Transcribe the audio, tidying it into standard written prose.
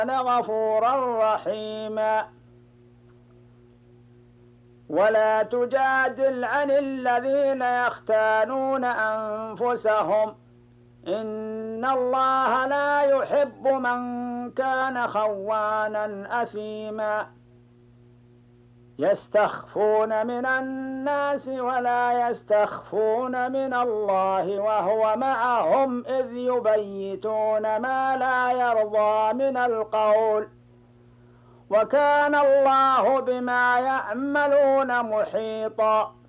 غفورا رحيما. ولا تجادل عن الذين يختانون أنفسهم إن الله لا يحب من كان خوانا أثيما. يستخفون من الناس ولا يستخفون من الله وهو معهم إذ يبيتون ما لا يرضى من القول وكان الله بما يعملون محيطا.